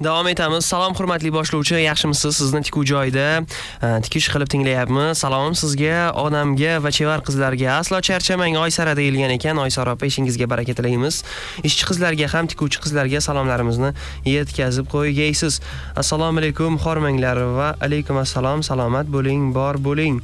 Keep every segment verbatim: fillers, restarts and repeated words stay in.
Davom etamiz. Salom hurmatli boshlovchi, yaxshimisiz? Sizni tikuv joyida tikish qilib tinglayapmiz. Salom sizga, onamga va chevar qizlarga. Aslo charchamang, Oysara deyilgan ekan. Oysara opa, ishingizga baraka tilaymiz. Ishchi qizlarga ham, tikuvchi qizlarga salomlarimizni yetkazib qo'ygaysiz. Assalomu alaykum, xormanglar va alaykum assalom. Salomat bo'ling, bor bo'ling.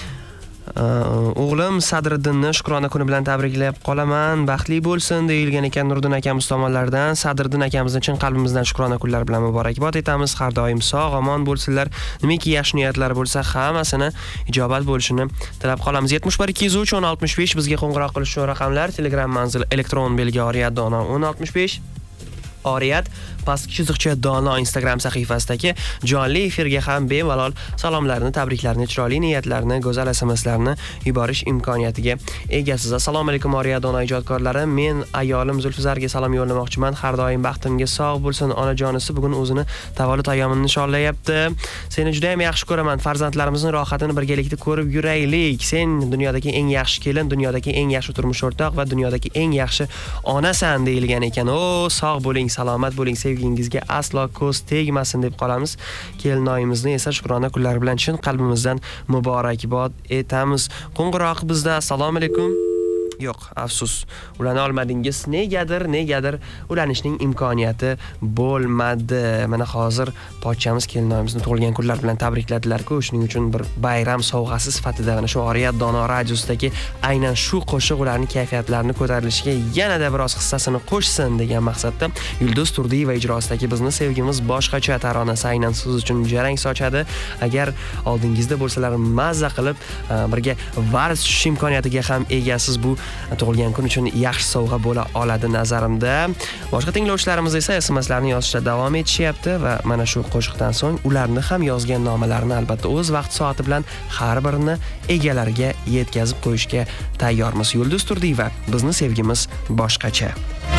O'g'lim Sadriddinni Shukrona kuni bilan tabriklab qolaman. Baxtli bo'lsin deyilgan ekan Nurdin akamiz tomonidan. Sadriddin akamizni chin qalbimizdan Shukrona kunlar bilan muborakbod etamiz. Har doim sog', omon bo'lsinlar. Nimaki yaxshi niyatlar bo'lsa, hammasini ijobat bo'lishini tilab qolamiz. yetmish bir ikki yuz uch o'n oltmish besh bizga qo'ng'iroq qilish uchun raqamlar. Telegram manzil elektron belgi Oriyat Dono o'n oltmish besh. Oriyat pastki chiziqcha Dono Instagram sahifasidagi jonli efirga ham bemalol salomlarni, tabriklarni, chiroyli niyatlarni, go'zal S M Slarni yuborish imkoniyatiga egasiz. Assalomu alaykum Oriyat Dono ijodkorlari. Men ayolim Zulfizarga salom yo'llamoqchiman. Har doim baxtimga sog' bo'lsin. Onajonisi bugun o'zini tavallud ayyomini nishonlayapti. Seni juda ham yaxshi ko'raman. Farzandlarimizning rohatini birgalikda ko'rib yuraylik. Sen dunyodagi eng yaxshi kelin, dunyodagi eng yaxshi turmush o'rtoq va dunyodagi eng yaxshi onasan deyilgan ekan. O, sog' bo'ling, salomat bo'ling, sevgingizga aslo ko'z tegmasin deb qolamiz. Kelinoyimizni esa Shukrona kunlari bilan chin qalbimizdan muborakbod etamiz. Qo'ng'iroq bizda. Assalomu alaykum. Yo'q, afsus. Ulana olmadingiz. Negadir, negadir ulanishning imkoniyati bo'lmadi. Mana hozir pochchamiz kelinoyimizni tug'ilgan kunlar bilan tabrikladilar-ku, shuning uchun bir bayram sovg'asi sifatida mana shu Oriyat Dono radiosidagi aynan shu qo'shiq ularning kayfiyatlarini ko'tarilishiga yanada biroz hissasini qo'shsin degan maqsadda Yulduz Turdiyeva ijrosidagi Bizni sevgimiz boshqacha taronasi aynan siz uchun jarang sochadi. Agar oldingizda bo'lsalar mazza qilib birga vals tushish imkoniyatiga ham egasiz. Bu tug'ilgan kun uchun yaxshi sovg'a bo'la oladi nazarimda. Boshqa tinglovchilarimiz esa S M Slarni yozishda davom etishyapti va mana shu qo'shiqdan so'ng ularni ham yozgan nomalarini albatta o'z vaqt soati bilan har birini egalariga yetkazib qo'yishga tayyormiz. Yulduz Turdiyeva, Bizni sevgimiz boshqacha.